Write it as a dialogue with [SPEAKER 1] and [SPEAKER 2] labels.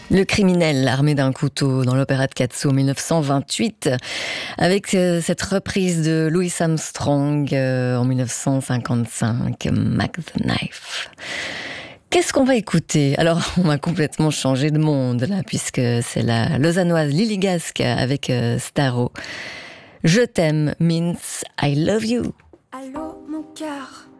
[SPEAKER 1] Le criminel armé d'un couteau dans l'opéra de Katsu en 1928, avec cette reprise de Louis Armstrong en 1955, Mac the Knife. Qu'est-ce qu'on va écouter? Alors, on va complètement changer de monde là, puisque c'est la lausannoise Lily Gask avec Starro. Je t'aime means I love you.
[SPEAKER 2] Allô, mon cœur,